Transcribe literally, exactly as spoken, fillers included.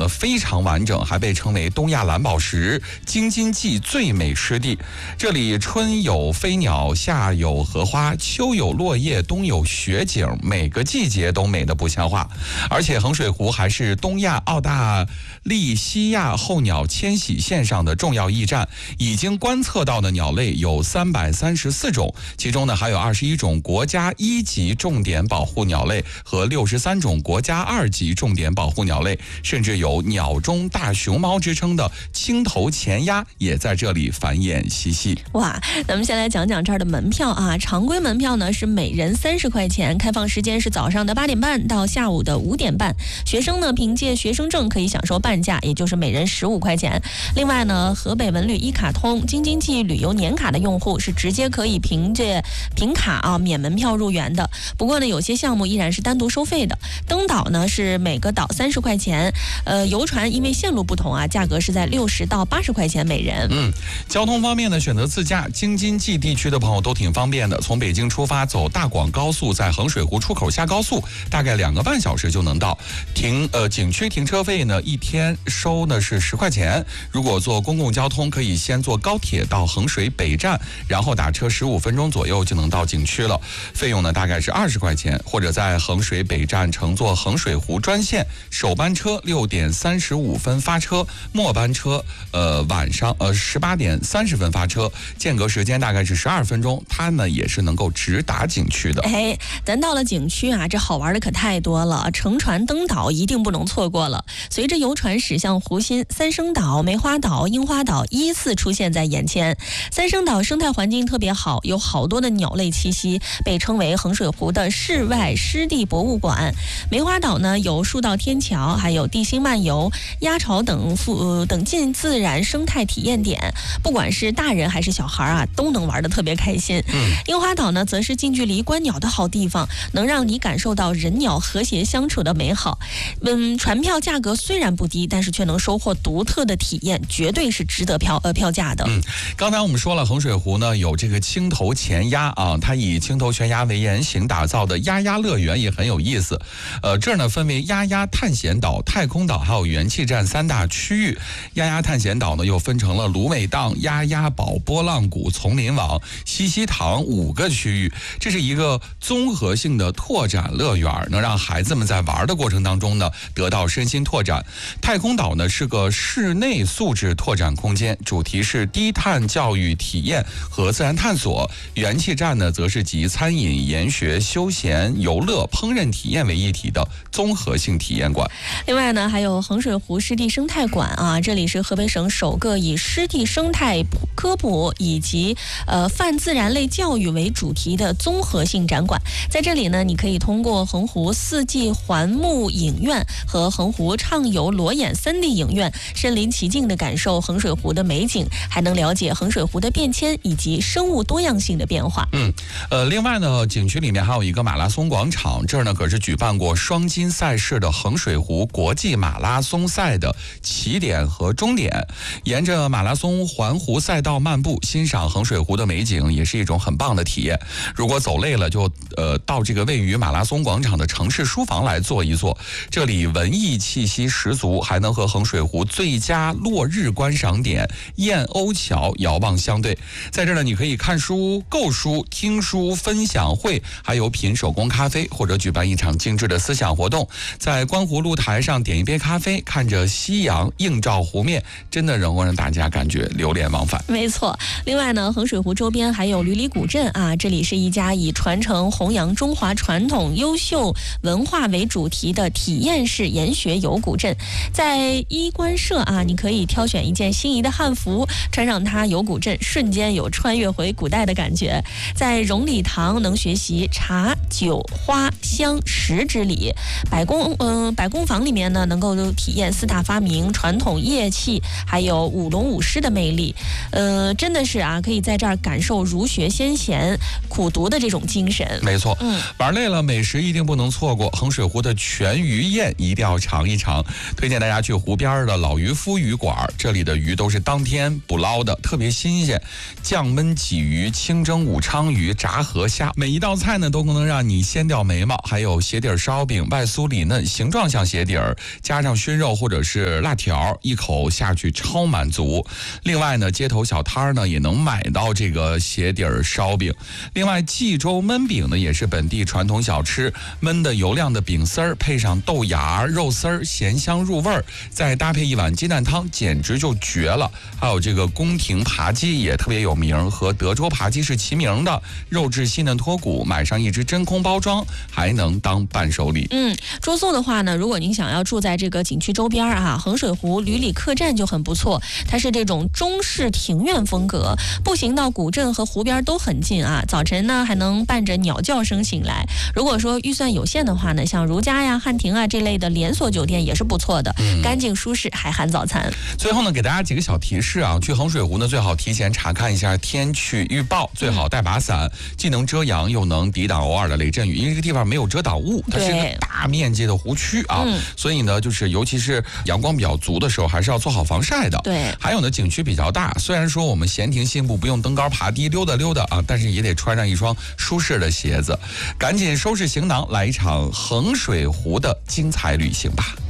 呢非常完整，还被称为东亚蓝宝石、京津冀最美湿地。这里春有飞鸟，夏有荷花，秋有落叶，冬有雪景，每个季节都美得不像话。而且衡水湖还是东亚、澳大利西亚候鸟迁徙线上的重要驿站，已经观测到的鸟类有三百三十四种，其中呢还有二十一种国家一级重点保护鸟类和六十三种国家二级重点保护鸟类，甚至有鸟中大熊猫之称的青头前鸭也在这里繁衍嬉戏。 哇，咱们先来讲讲这儿的门票啊。常规门票呢是每人三十块钱，开放时间是早上的八点半到下午的五点半。学生呢凭借学生证可以享受半价，也就是每人十五块钱。另外呢，河北文旅一卡通、京津冀旅游年卡的用户是直接可以凭借凭卡啊免门票入园的。不过呢，有些项目依然是单独收费的。登岛呢是每个岛三十块钱，呃，游船因为线路不同啊，价格是在六十到八十块钱每人。 嗯，交通方面呢，选择自驾，京津冀地区的朋友都挺方便的。从北京出发，走大广高速，在衡水湖出口下高速，大概两个半小时就能到。停呃景区停车费呢，一天收呢是十块钱。如果坐公共交通，可以先坐高铁到衡水北站，然后打车十五分钟左右就能到景区了。费用呢大概是二十块钱，或者在衡水北站乘坐衡水湖专线首班车六点三十五分发车，末班车呃晚上呃十八点三十分发车，间隔时间大概是十二分钟，它呢也是能够直达景区的。 哎，咱到了景区啊，这好玩的可太多了，乘船登岛一定不能错过了。随着游船驶向湖心，三生岛、梅花岛、樱花岛依次出现在眼前。三生岛生态环境特别好，有好多的鸟类栖息，被称为衡水湖的室外湿地博物馆。梅花岛呢有树道天桥，还有地心漫游、鸭巢等附、呃、等近自然生态体验点，不管是大人还是小孩啊，都能玩得特别开心。 嗯， 樱花岛呢则是近距离观鸟的好地方，能让你感受到人鸟和谐相处的美好。嗯，船票价格虽然不低，但是却能收获独特的体验，绝对是值得票呃票价的。 嗯，刚才我们说了，衡水湖呢有这个青头前鸭啊，它以青头全鸭为原型打造的鸭鸭乐园也很有意思。呃，这儿呢分为鸭鸭探险岛、太空岛还有元气站三大区域。鸭鸭探险岛呢又分成了芦苇荡、鸭鸭堡、波浪谷、丛林网、西西塘五个区域，这是一个综合性的拓展乐园，能让孩子们在玩的过程当中呢得到身心拓展。太空岛呢是个室内素质拓展空间，主题是低碳教育体验和自然探索。元气站呢则是集餐饮、研学、休闲、游乐、烹饪体验为一体的综合性体验馆。 另外呢，还有衡水湖湿地生态馆啊，这里是河北省首个以湿地生态科普以及呃泛自然类教育为主题的综合性展馆。在这里呢，你可以通过衡湖四季环幕影院和衡湖畅游裸眼 三 D 影院，身临其境的感受衡水湖的美景，还能了解衡水湖的变迁以及生物多样性的变化。 嗯，呃，另外呢，景区里面还有一个马拉松广场，这儿呢可是举办过双金赛事的衡水湖国际马拉松赛的起点和终点。沿着马拉松环湖赛道漫步，欣赏衡水湖的美景，也是一种很棒的体验。如果走累了，就呃到这个位于马拉松广场的城市书房来坐一坐，这里文艺气息十足，还能和衡水湖最佳落日观赏点燕鸥桥遥望相对。在这儿呢，你可以看书、购书、听书、分享会，还有品手工咖啡，或者举办一场精致的思想活动。在观湖露台上点一杯咖啡，看着夕阳映照湖面，真的能够让大家感觉流连忘返。 没错，另外呢，衡水湖周边还有吕里古镇啊，这里是一家以传承弘扬中华传统优秀文化为主题的体验式研学游古镇。在衣冠社啊，你可以挑选一件心仪的汉服，穿上它游古镇，瞬间有穿越回古代的感觉。在荣礼堂能学习茶、酒、花、香、食之礼。百工嗯、呃，百工坊里面呢，能够体验四大发明、传统乐器，还有舞龙舞狮的魅力。呃，真的是啊，可以在这儿感受儒学先贤苦读的这种精神。 没错， 嗯， 玩累了，美食一定不能错过。衡水湖的全鱼宴一定要尝一尝，推荐大家去湖边的老渔夫鱼馆，这里的鱼都是当天捕捞的，特别新鲜。酱焖鲫鱼、清蒸武昌鱼、炸河虾，每一道菜呢都能让你掀掉眉毛。还有鞋底烧饼，外酥里嫩，形状像鞋底儿，加上熏肉或者是辣条，一口下去超满足。另外呢，街头小摊呢也能买到这个鞋底儿烧饼。另外，冀州焖饼呢也是本地传统小吃，焖的油亮的饼丝儿，配上豆芽、肉丝儿，咸香入味儿，再搭配一碗鸡蛋汤，简直就绝了。还有这个宫廷扒鸡也特别有名，和德州扒鸡是齐名的，肉质细嫩脱骨，买上一只真空包装，还能当伴手礼。 嗯，住宿的话呢，如果您想要住在这个景区周边啊，衡水湖旅里客栈就很不错，它是这种中式庭院风格，步行到古镇和湖边都很近啊。早晨呢还能伴着鸟叫声醒来。如果说预算有限的话呢，像如家呀、汉庭啊这类的连锁酒店也是不错的， 嗯、 干净舒适，还含早餐。 最后呢，给大家几个小提示啊，去衡水湖呢最好提前查看一下天气预报，最好带把伞，既能遮阳又能抵挡偶尔的雷阵雨，因为这个地方没有遮挡物，它是一个大面积的湖区啊， 嗯、 所以呢，就是尤其是阳光比较足的时候，还是要做好防晒的。 对， 还有呢，景区比较大，虽然说我们闲庭信步，不用登高爬低，溜达溜达啊，但是也得穿上一双舒适的鞋子，赶紧收拾行囊，来一场衡水湖的精彩旅行吧。